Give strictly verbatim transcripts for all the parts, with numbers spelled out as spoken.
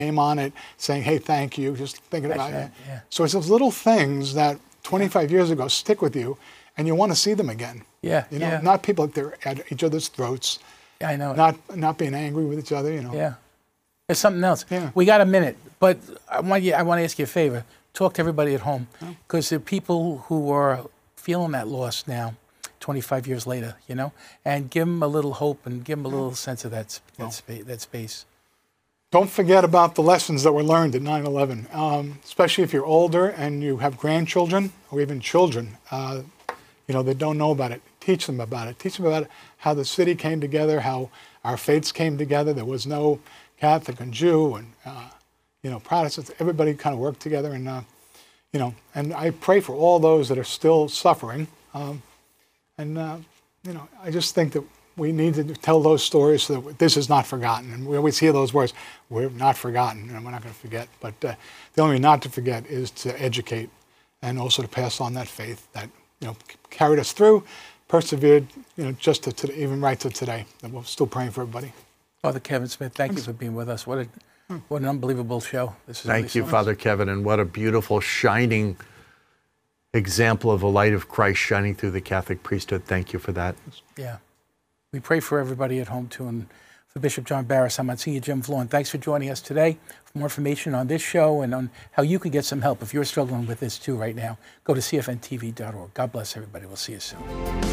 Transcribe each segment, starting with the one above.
name on it, saying, hey, thank you, just thinking about That's it. right, yeah. So it's those little things that twenty-five years ago stick with you, and you want to see them again. Yeah, You know, yeah. not people that they're at each other's throats, Yeah, I know. not not being angry with each other, you know. Yeah. There's something else. Yeah. We got a minute, but I want you, I want to ask you a favor. Talk to everybody at home, because there are people who are feeling that loss now, twenty-five years later, you know, and give them a little hope and give them a little sense of that, s- that, Well. spa- that space. Don't forget about the lessons that were learned at nine eleven, um, especially if you're older and you have grandchildren or even children, uh, you know, that don't know about it. Teach them about it. Teach them about how the city came together, how our faiths came together. There was no Catholic and Jew and, uh, you know, Protestants. Everybody kind of worked together. And, uh, you know, and I pray for all those that are still suffering. Um, and, uh, you know, I just think that we need to tell those stories so that this is not forgotten. And we always hear those words, we're not forgotten, and we're not going to forget. But uh, the only way not to forget is to educate and also to pass on that faith that, you know, carried us through, persevered, you know, just to, to even right to today. And we're still praying for everybody. Father Kevin Smith, thank you for being with us. What a, what an unbelievable show. This is Thank really you, so nice. Father Kevin, and what a beautiful, shining example of the light of Christ shining through the Catholic priesthood. Thank you for that. Yeah. We pray for everybody at home, too. And for Bishop John Barris, I'm Monsignor Jim Florin. Thanks for joining us today. For more information on this show and on how you could get some help if you're struggling with this, too, right now, go to C F N T V dot org. God bless everybody. We'll see you soon.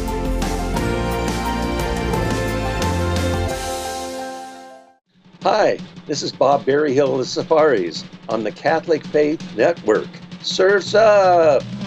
Hi, this is Bob Berryhill of the Safaris on the Catholic Faith Network. Surf's up!